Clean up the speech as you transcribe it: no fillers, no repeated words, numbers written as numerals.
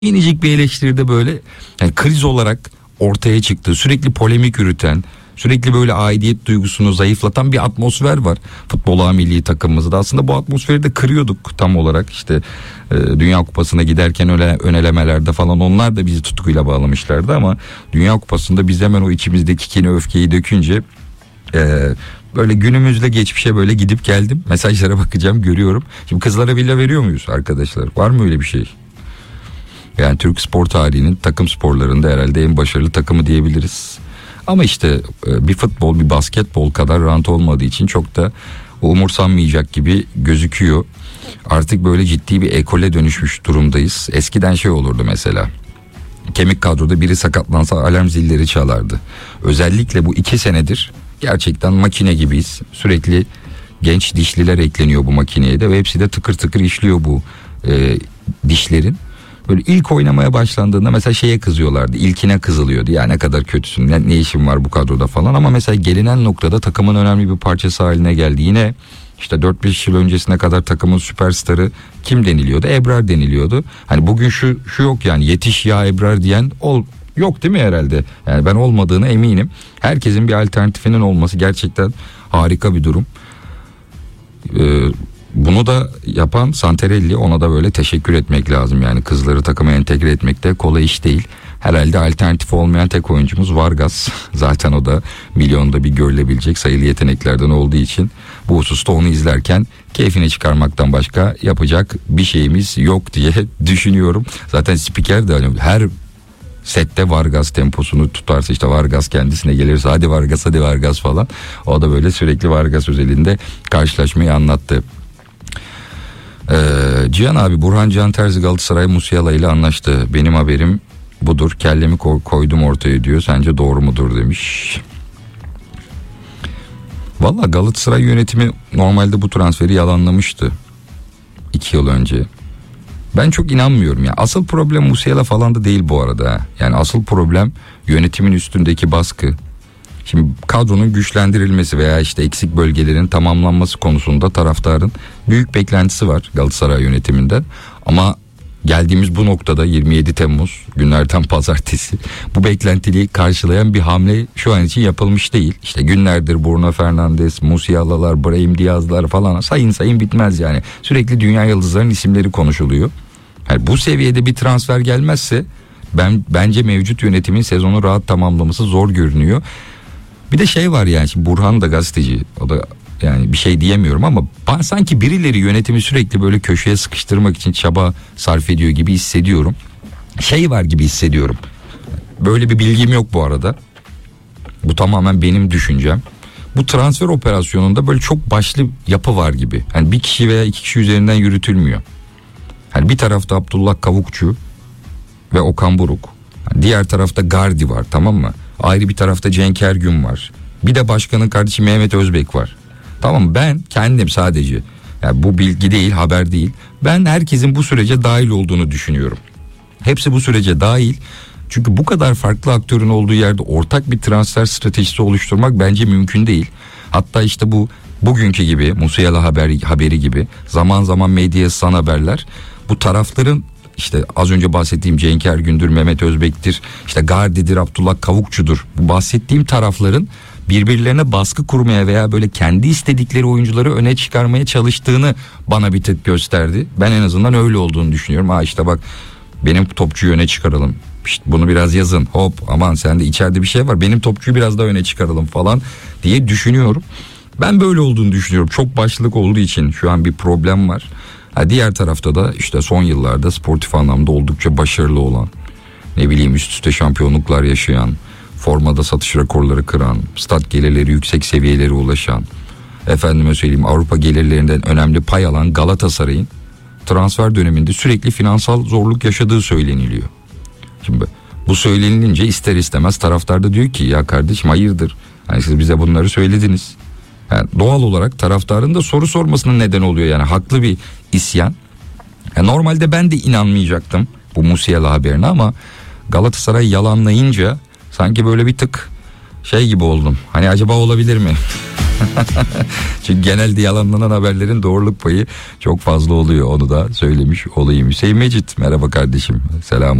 minicik bir eleştiride böyle yani kriz olarak ortaya çıktı. Sürekli polemik üreten, sürekli böyle aidiyet duygusunu zayıflatan bir atmosfer var futbol A milli takımımızda. Aslında bu atmosferi de kırıyorduk tam olarak işte Dünya Kupası'na giderken öyle ön elemelerde falan onlar da bizi tutkuyla bağlamışlardı ama Dünya Kupası'nda biz hemen o içimizdeki kini öfkeyi dökünce böyle günümüzle geçmişe böyle gidip geldim. Mesajlara bakacağım, görüyorum. Şimdi kızlara villa veriyor muyuz arkadaşlar? Var mı öyle bir şey? Yani Türk spor tarihinin takım sporlarında herhalde en başarılı takımı diyebiliriz. Ama işte bir futbol, bir basketbol kadar rant olmadığı için çok da umursanmayacak gibi gözüküyor. Artık böyle ciddi bir ekole dönüşmüş durumdayız. Eskiden şey olurdu mesela. Kemik kadroda biri sakatlansa alarm zilleri çalardı. Özellikle bu 2 senedir gerçekten makine gibiyiz. Sürekli genç dişliler ekleniyor bu makineye de ve hepsi de tıkır tıkır işliyor bu dişlerin. Böyle ilk oynamaya başlandığında mesela şeye kızıyorlardı. İlkine kızılıyordu. Ya ne kadar kötüsün, ne işin var bu kadroda falan. Ama mesela gelinen noktada takımın önemli bir parçası haline geldi. Yine işte 4-5 yıl öncesine kadar takımın süperstarı kim deniliyordu? Ebrar deniliyordu. Hani bugün şu yok yani, yetiş ya Ebrar diyen yok değil mi herhalde? Yani ben olmadığına eminim. Herkesin bir alternatifinin olması gerçekten harika bir durum. Bunu da yapan Santarelli, ona da böyle teşekkür etmek lazım. Yani kızları takıma entegre etmek de kolay iş değil. Herhalde alternatif olmayan tek oyuncumuz Vargas. Zaten o da milyonda bir görülebilecek sayılı yeteneklerden olduğu için bu hususta onu izlerken keyfini çıkarmaktan başka yapacak bir şeyimiz yok diye düşünüyorum. Zaten spiker de hani her sette Vargas temposunu tutarsa, işte Vargas kendisine gelirse hadi Vargas falan, o da böyle sürekli Vargas özelinde karşılaşmayı anlattı. Cihan abi, Burhan Can Terzi Galatasaray Musiala ile anlaştı. Benim haberim budur. Kellemi koydum ortaya diyor. Sence doğru mudur demiş. Valla Galatasaray yönetimi normalde bu transferi yalanlamıştı 2 yıl önce. Ben çok inanmıyorum ya. Asıl problem Musiala falan da değil bu arada. Yani asıl problem yönetimin üstündeki baskı. Şimdi kadronun güçlendirilmesi veya işte eksik bölgelerin tamamlanması konusunda taraftarın büyük beklentisi var Galatasaray yönetiminden. Ama geldiğimiz bu noktada 27 Temmuz günlerden pazartesi bu beklentiliği karşılayan bir hamle şu an için yapılmış değil. İşte günlerdir Bruno Fernandes, Musiala'lar, Brahim Diaz'lar falan sayın bitmez yani. Sürekli dünya yıldızlarının isimleri konuşuluyor. Yani bu seviyede bir transfer gelmezse bence mevcut yönetimin sezonu rahat tamamlaması zor görünüyor. Bir de şey var yani, şimdi Burhan da gazeteci, o da yani bir şey diyemiyorum ama sanki birileri yönetimi sürekli böyle köşeye sıkıştırmak için çaba sarf ediyor gibi hissediyorum. Şey var gibi hissediyorum. Böyle bir bilgim yok bu arada. Bu tamamen benim düşüncem. Bu transfer operasyonunda böyle çok başlı yapı var gibi. Yani bir kişi veya 2 kişi üzerinden yürütülmüyor. Yani bir tarafta Abdullah Kavukçu ve Okan Buruk. Yani diğer tarafta Gardi var, tamam mı? Ayrı bir tarafta Cenk Ergün var. Bir de başkanın kardeşi Mehmet Özbek var. Tamam, ben kendim sadece, yani bu bilgi değil, haber değil. Ben herkesin bu sürece dahil olduğunu düşünüyorum. Hepsi bu sürece dahil. Çünkü bu kadar farklı aktörün olduğu yerde ortak bir transfer stratejisi oluşturmak bence mümkün değil. Hatta işte bugünkü gibi Musiala haberi gibi zaman zaman medyaya sızan haberler bu tarafların, İşte az önce bahsettiğim Cenk Ergün'dür, Mehmet Özbek'tir, işte Gardi'dir, Abdullah Kavukçu'dur. Bu bahsettiğim tarafların birbirlerine baskı kurmaya veya böyle kendi istedikleri oyuncuları öne çıkarmaya çalıştığını bana bir tık gösterdi. Ben en azından öyle olduğunu düşünüyorum. İşte bak, benim topçuyu öne çıkaralım. İşte bunu biraz yazın. Hop, aman sende içeride bir şey var. Benim topçuyu biraz daha öne çıkaralım falan diye düşünüyorum. Ben böyle olduğunu düşünüyorum. Çok başlılık olduğu için şu an bir problem var. Diğer tarafta da işte son yıllarda sportif anlamda oldukça başarılı olan, ne bileyim üst üste şampiyonluklar yaşayan, formada satış rekorları kıran, stat gelirleri yüksek seviyelere ulaşan, efendime söyleyeyim Avrupa gelirlerinden önemli pay alan Galatasaray'ın transfer döneminde sürekli finansal zorluk yaşadığı söyleniliyor. Şimdi bu söylenilince ister istemez taraftar da diyor ki ya kardeşim hayırdır, hani siz bize bunları söylediniz. Yani doğal olarak taraftarın da soru sormasının neden oluyor, yani haklı bir isyan. Normalde ben de inanmayacaktım bu Musiala haberine ama Galatasaray yalanlayınca sanki böyle bir tık şey gibi oldum. Hani acaba olabilir mi? Çünkü genelde yalanlanan haberlerin doğruluk payı çok fazla oluyor. Onu da söylemiş olayım. Hüseyin Mecit, merhaba kardeşim. Selam.